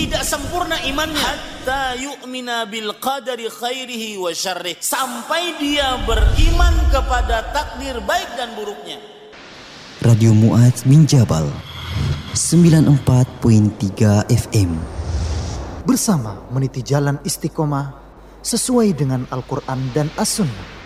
tidak sempurna imannya. Hatta yu'mina bil qadari khairihi wa syarrih, sampai dia beriman kepada takdir baik dan buruknya. Radio Mu'adz bin Jabal 94.3 FM, bersama meniti jalan istiqomah sesuai dengan Al-Quran dan As-Sunnah.